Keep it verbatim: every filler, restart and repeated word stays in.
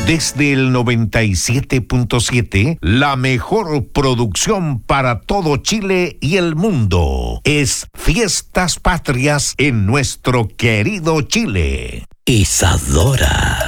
Desde el noventa y siete punto siete, la mejor producción para todo Chile y el mundo es Fiestas Patrias en nuestro querido Chile. Isadora.